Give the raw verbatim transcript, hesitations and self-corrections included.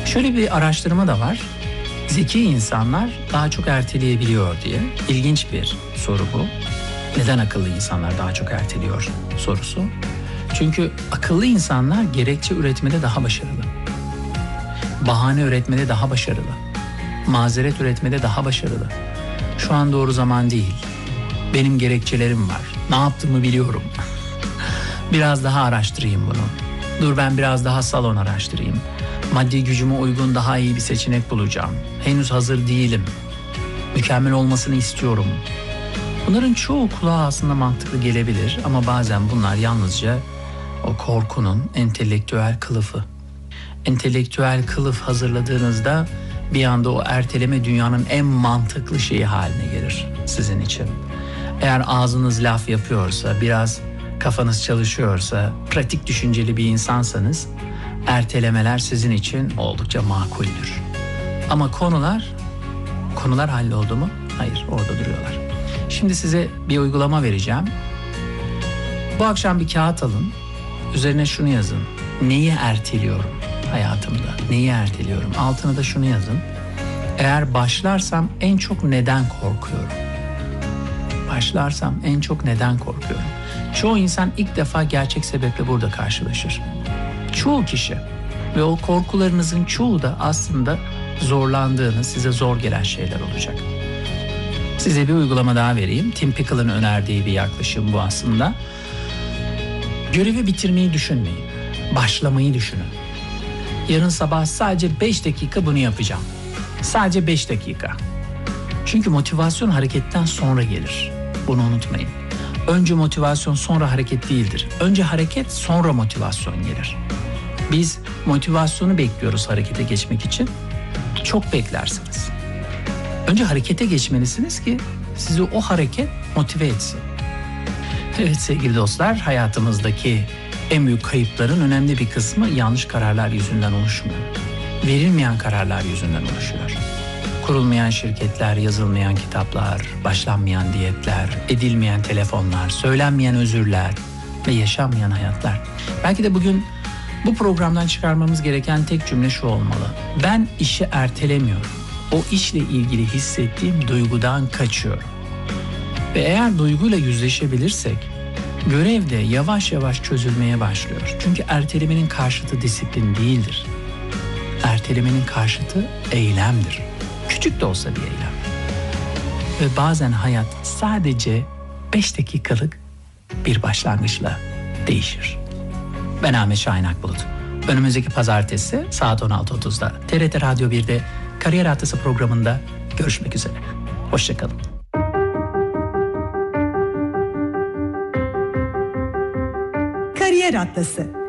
Şöyle bir araştırma da var. Zeki insanlar daha çok erteleyebiliyor diye. İlginç bir soru bu. Neden akıllı insanlar daha çok erteliyor sorusu. Çünkü akıllı insanlar gerekçe üretmede daha başarılı. Bahane üretmede daha başarılı. Mazeret üretmede daha başarılı. Şu an doğru zaman değil. Benim gerekçelerim var. Ne yaptığımı biliyorum. Biraz daha araştırayım bunu. Dur ben biraz daha salon araştırayım. Maddi gücüme uygun daha iyi bir seçenek bulacağım. Henüz hazır değilim. Mükemmel olmasını istiyorum. Bunların çoğu kulağa aslında mantıklı gelebilir ama bazen bunlar yalnızca o korkunun entelektüel kılıfı. Entelektüel kılıf hazırladığınızda bir anda o erteleme dünyanın en mantıklı şeyi haline gelir sizin için. Eğer ağzınız laf yapıyorsa, biraz kafanız çalışıyorsa, pratik düşünceli bir insansanız ertelemeler sizin için oldukça makuldür. Ama konular, konular halloldu mu? Hayır, orada duruyorlar. Şimdi size bir uygulama vereceğim. Bu akşam bir kağıt alın, üzerine şunu yazın. Neyi erteliyorum hayatımda? Neyi erteliyorum? Altına da şunu yazın. Eğer başlarsam en çok neden korkuyorum? Başlarsam en çok neden korkuyorum? Çoğu insan ilk defa gerçek sebeple burada karşılaşır. Çoğu kişi ve o korkularınızın çoğu da aslında zorlandığınız, size zor gelen şeyler olacak. Size bir uygulama daha vereyim. Tim Pickle'ın önerdiği bir yaklaşım bu aslında. Görevi bitirmeyi düşünmeyin. Başlamayı düşünün. Yarın sabah sadece beş dakika bunu yapacağım. Sadece beş dakika. Çünkü motivasyon hareketten sonra gelir. Bunu unutmayın. Önce motivasyon sonra hareket değildir. Önce hareket sonra motivasyon gelir. Biz motivasyonu bekliyoruz harekete geçmek için. Çok beklersiniz. Önce harekete geçmelisiniz ki sizi o hareket motive etsin. Evet sevgili dostlar, hayatımızdaki en büyük kayıpların önemli bir kısmı yanlış kararlar yüzünden oluşmuyor. Verilmeyen kararlar yüzünden oluşuyor. Kurulmayan şirketler, yazılmayan kitaplar, başlanmayan diyetler, edilmeyen telefonlar, söylenmeyen özürler ve yaşanmayan hayatlar. Belki de bugün bu programdan çıkarmamız gereken tek cümle şu olmalı. Ben işi ertelemiyorum. O işle ilgili hissettiğim duygudan kaçıyorum. Ve eğer duyguyla yüzleşebilirsek, görev de yavaş yavaş çözülmeye başlıyor. Çünkü ertelemenin karşıtı disiplin değildir. Ertelemenin karşıtı eylemdir. Küçük de olsa bir eylem. Ve bazen hayat sadece beş dakikalık bir başlangıçla değişir. Ben Ahmet Şahin Akbulut. Önümüzdeki pazartesi saat on altı otuzda T R T Radyo bir'de Kariyer Haftası programında görüşmek üzere. Hoşçakalın. Kariyer Haftası.